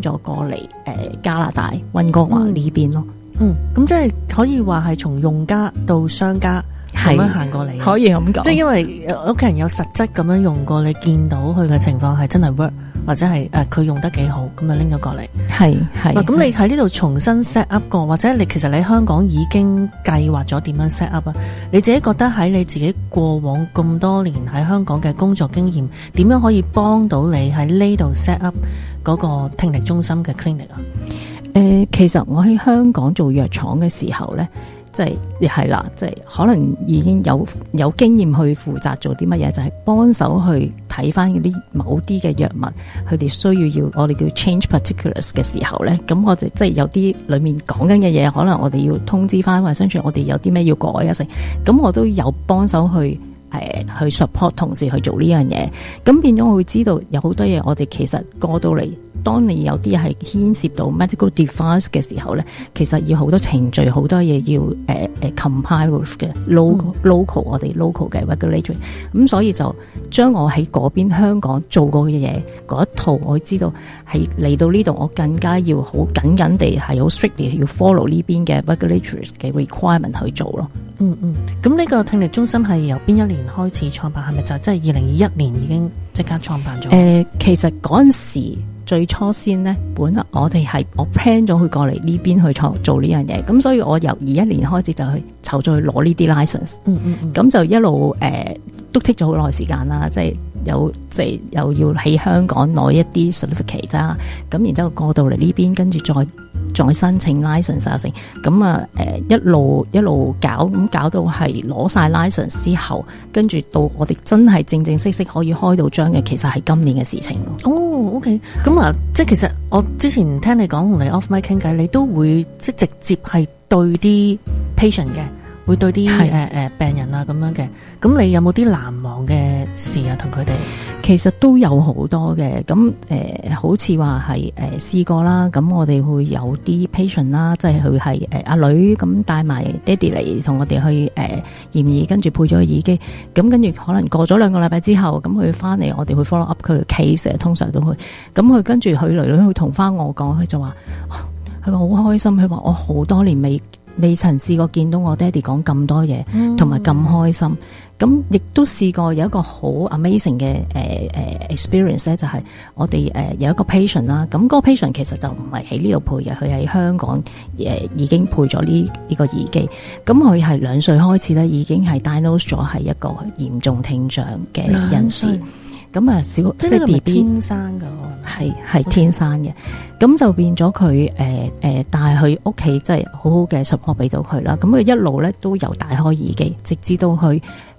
咗過嚟加拿大溫哥華呢邊咯。 咁即係可以話係從用家到商家咁樣行過嚟， 可以咁講。 即係因為屋企人有實質咁樣用過，你見到佢嘅情況係真係 work，或者係佢用得幾好，咁就拎咗過嚟。 係。 咁你喺呢度重新 set up 過，或者其實你喺香港已經計劃咗點樣 set up 啊？你自己覺得喺你自己過往咁多年喺香港嘅工作經驗，點樣可以幫到你喺呢度 set up 嗰個聽力中心嘅 clinic 啊？ 其實我喺香港做藥廠嘅時候呢，即係啦，即係可能已經有經驗去負責做啲乜嘢，就係幫手去睇翻嗰啲某啲嘅藥物，佢哋需要我哋叫 change particulars 嘅時候呢，咁我哋即係有啲裡面講緊嘅嘢，可能我哋要通知翻，或者甚至我哋有啲咩要改啊成，咁我都有幫手去 support 同事去做呢樣嘢，咁變咗我會知道有好多嘢我哋其實過到嚟。當你有啲係牽涉到 medical device 嘅時候咧，其實要好多程序，好多嘢要compile with 嘅 local 我哋 local 嘅 regulatory， 咁所以就將我喺嗰邊香港做過嘅嘢嗰一套，我知道係嚟到呢度，我更加要好緊緊地係好 strictly 要 follow 呢邊嘅 regulatory 嘅 requirement 去做咯。 咁呢個聽力中心係由邊一年開始創辦？係咪就即係2021年已經即刻創辦咗？ 其實嗰陣時最初先呢，本來我 plan 咗去過嚟呢邊去做呢樣嘢，咁所以我由21年開始就去籌咗去攞呢啲 license，咁就一路都 take 咗好耐時間啦，即係又要喺香港攞一啲 certificate 啦，咁然之後過到嚟呢邊，跟住再申請 license 啊成，咁一路搞，咁搞到係攞晒 license 之後，跟住到我哋真係正正式式可以開到張嘅，其實係今年嘅事情咯。 OK， 咁即係其實我之前聽你講同你 off mic 傾偈，你都會即係直接係對啲 patient 嘅，會對啲病人啊咁樣嘅。咁你有冇啲難忘嘅事啊？同佢哋其實都有好多嘅。咁好似話係試過啦。咁我哋會有啲 patient 啦，即係佢係阿女咁帶埋爹哋嚟同我哋去驗耳，跟住配咗個耳機。咁跟住可能過咗2個禮拜之後，咁佢翻嚟，我哋會 follow up 佢嘅 case， 通常都會。咁佢跟住佢女女去同翻我講，佢就話佢話好開心，佢話我好多年未曾試過見到我爹哋講咁多嘢，同埋咁開心。咁亦都試過有一個好 amazing 嘅experience 咧，就係我哋有一個 patient 啦。咁嗰個 patient 其實就唔係喺呢度配嘅，佢喺香港已經配咗呢個耳機。咁佢係2歲開始咧，已經係 diagnose 咗係一個嚴重聽障嘅人士。咁啊，即係 B B 天生噶， 係天生嘅。咁就變咗佢帶去屋企，即係好好嘅 support 俾到佢啦。咁佢一路咧都有戴開耳機，直至到佢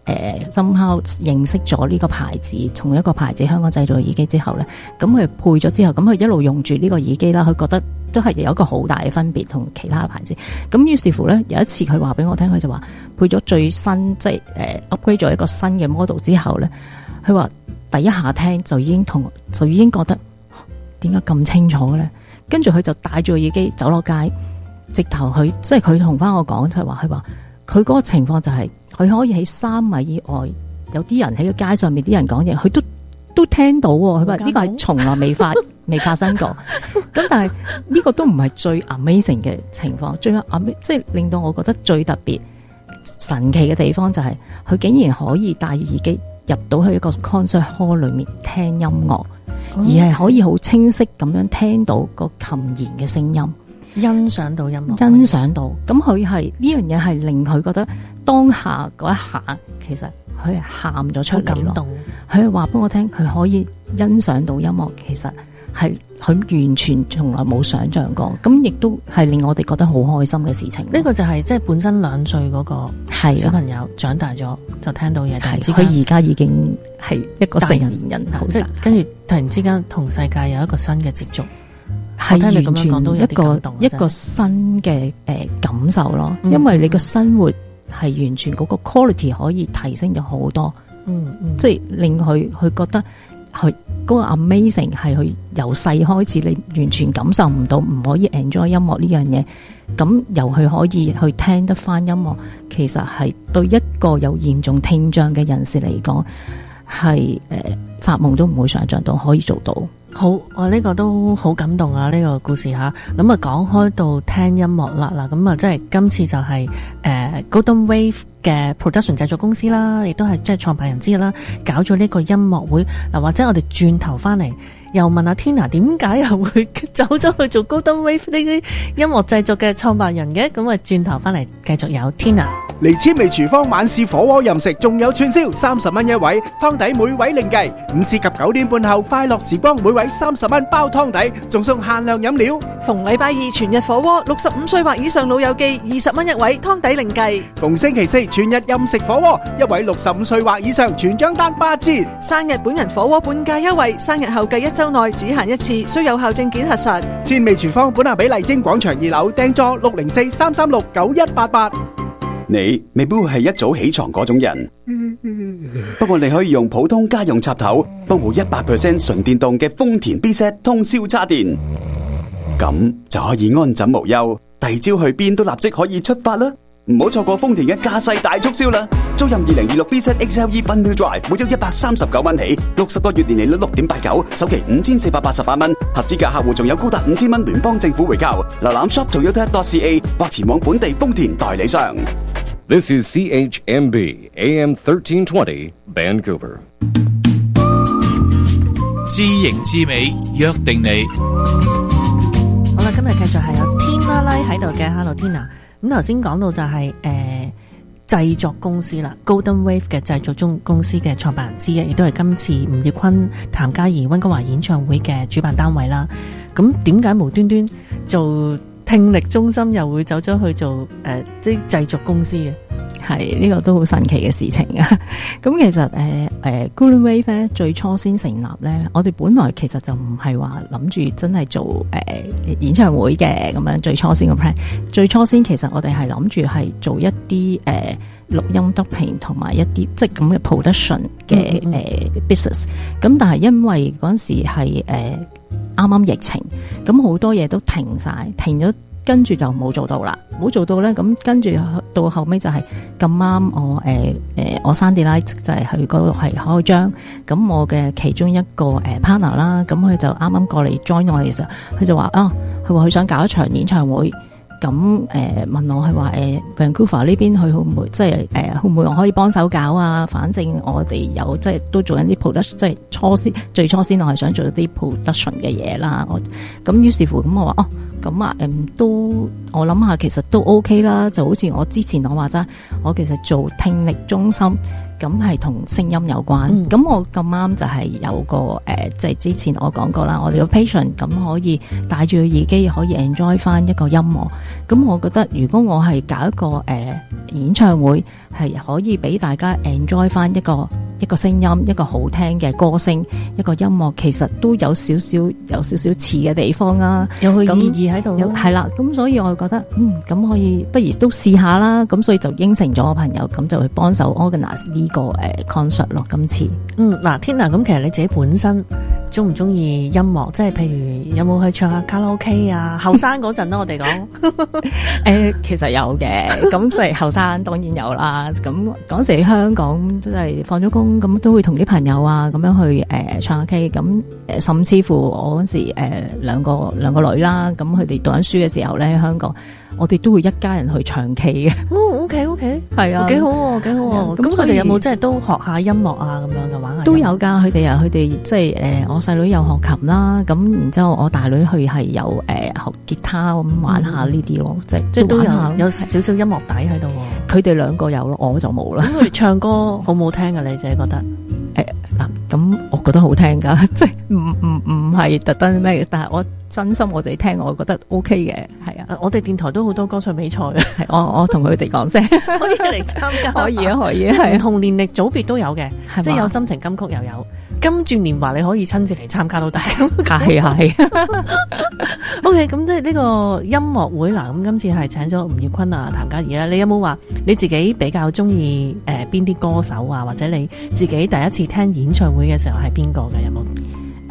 somehow 認識咗呢個牌子，從一個牌子香港製造嘅耳機之後咧，咁佢配咗之後，咁佢一路用住呢個耳機啦，佢覺得都係有一個好大嘅分別同其他嘅牌子。咁於是乎咧，有一次佢話俾我聽，佢就話配咗最新，即係upgrade 咗一個新嘅 model 之後咧，佢話第一下聽就已經覺得點解咁清楚嘅咧？跟住佢就帶住個耳機走落街，直頭即係佢同翻我講，就係話佢嗰個情況就係佢可以喺3米以外，有啲人喺個街上面啲人講嘢，佢都聽到喎。佢話呢個係從來未發生過。咁但係呢個都唔係最 amazing 嘅情況，即係令到我覺得最特別神奇嘅地方就係佢竟然可以戴住耳機入到去一個 concert hall 裏面聽音樂，而係可以好清晰咁樣聽到個琴弦嘅聲音， 欣賞到音樂， 欣賞到。咁佢係呢樣嘢係令佢覺得當下嗰一下，其實佢係喊咗出嚟咯。佢係話俾我聽，佢可以欣賞到音樂，其實係佢完全從來冇想象過。咁亦都係令我哋覺得好開心嘅事情。 呢個就係即係本身2歲嗰個小朋友長大咗就聽到嘢，突然之間佢而家已經係一個成年人， 即係跟住突然之間同世界有一個新嘅接觸， 係完全一個新嘅感受咯。因為你個生活係完全嗰個 quality 可以提升咗好多，即係令佢覺得佢嗰個 amazing 係佢由細開始你完全感受唔到，唔可以 enjoy 音樂呢樣嘢。咁由佢可以去聽得翻音樂，其實係對一個有嚴重聽障嘅人士嚟講， 係發夢都唔會想像到可以做到。 好，我呢個都好感動啊！呢個故事吓，咁啊講開到聽音樂啦，嗱咁啊，即係今次就係Golden Wave 嘅 production 製作公司啦，亦都係即係創辦人之一啦，搞咗呢個音樂會嗱，或者我哋轉頭翻嚟又問阿 Tina 點解又會走咗去做 Golden Wave 呢啲音樂製作嘅創辦人嘅？咁啊轉頭翻嚟繼續有 Tina。 嚟千味廚房晚市火鍋任食，仲有串燒30蚊一位，湯底每位另計。午市及9點半後快樂時光，每位30蚊包湯底，仲送限量飲料。 逢禮拜二全日火鍋，65歲或以上老友記20蚊一位，湯底另計。 逢星期四全日任食火鍋，一位65歲或以上全獎單8折。 生日本人火鍋半價優惠，生日後計1週內只限一次，需有效證件核實。 千味廚房本下比麗晶廣場2樓訂座604-336-9188。 你未必會係一早起床嗰種人，不過你可以用普通家用插頭幫部100% 純電動嘅豐田 B-Set 通宵叉電，咁就可以安枕無憂，第二朝去邊都立即可以出發啦！唔好錯過豐田嘅駕駛大促銷啦！租任2026 B-Set XLE Fun Wheel Drive 每周139蚊起，60個月年利率 6.89%，首期5488蚊，合資格客戶仲有高達5000蚊聯邦政府回購。瀏覽 shop.toyota.ca 或前往本地豐田代理商。 This is CHMB AM 1320 Vancouver。 知型知美，約定你。 好啦，今日繼續係有 Tina Lai 喺度嘅 ，Hello Tina。咁頭先講到就係製作公司啦 ，Golden Wave 嘅製作公司嘅創辦人之一，亦都係今次吳業坤、譚嘉儀、溫哥華演唱會嘅主辦單位啦。咁點解無端端做聽力中心又會走咗去做即係製作公司嘅？ 係呢個都好神奇嘅事情啊！咁其實Golden Wave 咧最初先成立咧，我哋本來其實就唔係話諗住真係做演唱會嘅咁樣。最初先個 plan， 最初先其實我哋係諗住係做一啲錄音得評同埋一啲即係咁嘅 production 嘅business。咁但係因為嗰陣時係啱啱疫情，咁好多嘢都停晒，停咗。跟住就冇做到啦，冇做到咧，咁跟住到後尾就係咁啱我Sandy Light就係去嗰度係開張，咁我嘅其中一個partner 啦，咁佢就啱啱過嚟 join 我嘅時候，佢就話佢話佢想搞一場演唱會，咁問我係話Vancouver 呢邊佢會唔會即係會唔會我可以幫手搞啊？反正我哋有即係都做緊啲 production，即係最初先我係想做一啲 production 嘅嘢啦。咁於是乎咁我話咁都我諗下其實都 OK 啦，就好似我之前我話齋，我其實做聽力中心，咁係同聲音有關。咁我咁啱就係有個即係之前我講過啦，我哋個 patient 咁可以戴住個耳機可以 enjoy 翻一個音樂。咁我覺得如果我係搞一個演唱會，係可以俾大家 enjoy 翻一個聲音，一個好聽嘅歌聲，一個音樂，其實都有少少似嘅地方啦， 有佢意義喺度。 係啦，咁所以我覺得咁可以不如都試下啦。咁所以就應承咗我朋友，咁就去幫手 organize 呢個concert 咯。今次嗱 Tina， 咁其實你自己本身中唔中意音樂？即係譬如有冇去唱下卡拉 OK 啊？後生嗰陣啦，我哋講其實有嘅，咁即係後生當然有啦。咁嗰時喺香港即係放咗工，咁都會同啲朋友啊咁樣去唱下 K。咁甚至乎我嗰時兩個女啦，咁佢哋讀緊書嘅時候咧，香港我哋都會一家人去唱 K 嘅。 OK， 係啊， 幾好喎，幾好喎。咁佢哋有冇即係都學下音樂啊咁樣嘅玩下？ 都有㗎，佢哋即係我細女有學琴啦，咁然之後我大女佢係有學吉他咁玩下呢啲咯，即係都有少少音樂底喺度。 佢哋兩個有咯，我就冇啦。 咁佢哋唱歌好唔好聽㗎？你自己覺得？ 咁我覺得好聽噶，即係唔係特登咩嘅，但係我真心我自己聽，我覺得 OK 嘅，係啊。 我哋電台都好多歌唱比賽嘅， 我同佢哋講聲， 可以嚟參加， 可以啊， 即係唔同年齡組別都有嘅，即係有心情金曲又有。金鑽年華你可以親自嚟參加都得， 係。 OK， 咁即係呢個音樂會啦。咁今次係請咗吳業坤啊、譚嘉儀啦。你有冇話你自己比較中意邊啲歌手啊？或者你自己第一次聽演唱會嘅時候係邊個嘅？有冇？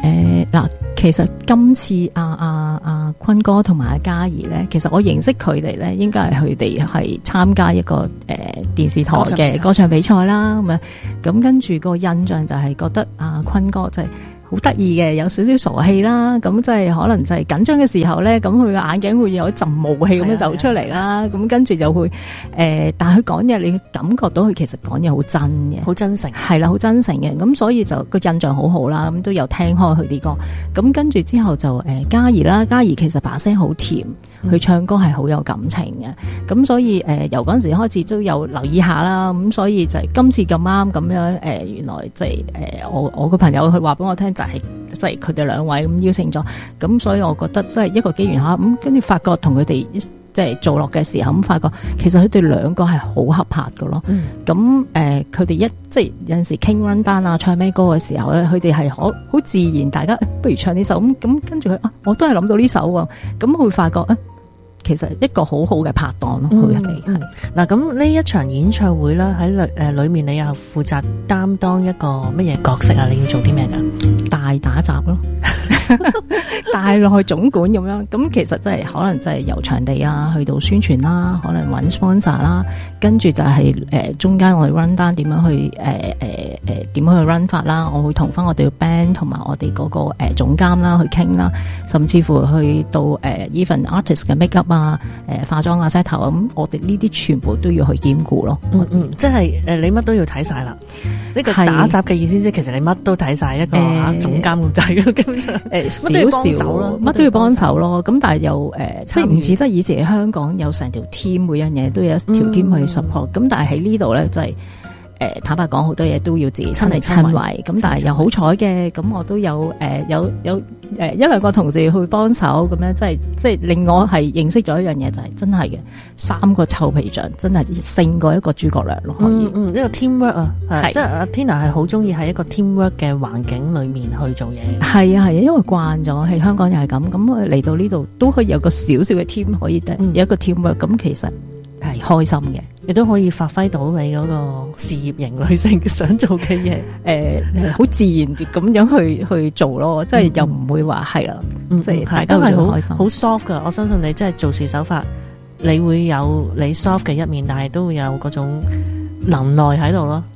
嗱，其實今次阿坤哥同埋阿嘉怡咧，其實我認識佢哋咧，應該係佢哋係參加一個電視台嘅歌唱比賽啦，咁跟住個印象就係覺得阿坤哥就係好得意嘅，有少少傻氣啦，咁即係可能就係緊張嘅時候咧，咁佢個眼鏡會有一陣霧氣咁樣走出嚟啦，咁跟住就會但係佢講嘢，你感覺到佢其實講嘢好真嘅， 好真誠， 係啦，好真誠嘅，咁所以就個印象好好啦，咁都有聽開佢啲歌，咁跟住之後就嘉怡啦，嘉怡其實把聲好甜，佢唱歌係好有感情嘅，咁所以由嗰陣時開始都有留意下啦，咁所以就係今次咁啱咁樣原來即係我個朋友佢話俾我聽就係即係佢哋兩位咁邀請咗，咁所以我覺得即係一個機緣下，咁跟住發覺同佢哋即係做落嘅時候，咁發覺其實佢哋兩個係好合拍㗎咯。咁佢哋即係有陣時傾 run down 啊，唱咩歌嘅時候咧，佢哋係好自然，大家不如唱呢首咁跟住佢我都係諗到呢首喎，咁會發覺其實一個好好嘅拍檔咯，佢哋係嗱。咁呢一場演唱會啦，喺裏面你又負責擔當一個乜嘢角色啊？你要做啲咩㗎？ 大打雜咯，帶落去總管咁樣。咁其實真係可能真係由場地啊，去到宣傳啦，可能揾 sponsor 啦，跟住就係中間我哋 run down 點樣去點樣去 run 法啦。我會同翻我哋嘅 band 同埋我哋嗰個總監啦去傾啦，甚至乎去到even artist 嘅 make up。化妝啊 set 頭咁，我哋呢啲全部都要去兼顧咯。 即係你乜都要睇晒啦。呢個打雜嘅意思即係其實你乜都睇晒，一個總監咁滯嘅，基本上少少咯，乜都要幫手咯。咁但係又即係唔似得以前喺香港有成條 team， 每樣嘢都有一條 team 去 support。咁但係喺呢度咧，就係坦白講，好多嘢都要自己親力親為。咁但係又好彩嘅，咁我都有一兩個同事去幫手，咁樣即係令我係認識咗一樣嘢，就係真係嘅3個臭皮匠真係勝過一個諸葛亮咯。可以呢個 teamwork 啊，即係阿 Tina 係好中意喺一個 teamwork 嘅環境裏面去做嘢。係啊，因為慣咗喺香港又係咁嚟到呢度都可以有個小小嘅 team 可以有一個 teamwork，咁其實係開心嘅， 亦都可以發揮到你嗰個事業型女性想做嘅嘢， 好自然咁樣去做咯，即係又唔會話係啦，即係大家會好開心， 好 soft 噶。我相信你真係做事手法，你會有你 soft 嘅一面，但係都會有嗰種能耐喺度咯，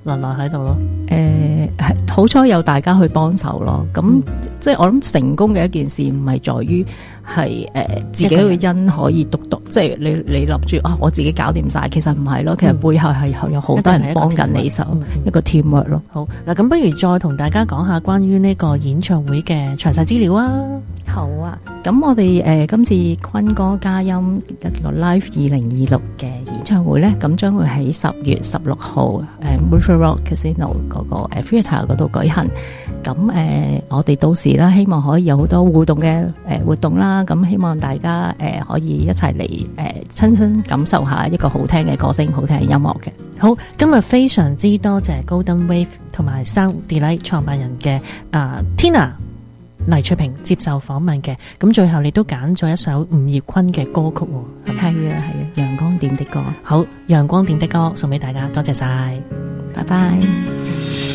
好彩有大家去幫手咯。咁即係我諗成功嘅一件事，唔係在於係自己嘅因可以獨，即係你諗住我自己搞掂晒，其實唔係咯。其實背後係有好多人幫緊你手，一個 teamwork 咯。 好嗱，咁不如再同大家講下關於呢個演唱會嘅詳細資料啊。 好啊，咁我哋今次坤哥嘉音一個 Live 2026嘅演唱會咧，咁將會喺10月16號River Rock Casino 嗰個Theatre 嗰度舉行。咁我哋到時啦，希望可以有好多互動嘅活動啦。咁希望大家可以一齊嚟親身感受下一個好聽嘅歌聲、好聽嘅音樂嘅。 好，今日非常之多謝 Golden Wave 同埋 Sound Delight 創辦人嘅Tina 黎翠萍接受訪問嘅。咁最後你都揀咗一首吳業坤嘅歌曲喎。 係啊，陽光點的歌。 好，陽光點的歌送俾大家，多謝晒， 拜拜。